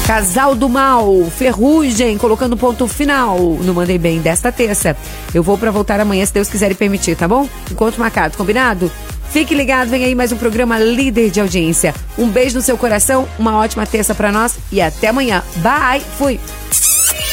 Casal do Mal, Ferrugem, colocando ponto final no Mandei Bem desta terça. Eu vou pra voltar amanhã, se Deus quiser e permitir, tá bom? Encontro marcado, combinado? Fique ligado, vem aí mais um programa líder de audiência. Um beijo no seu coração, uma ótima terça pra nós e até amanhã. Bye, fui!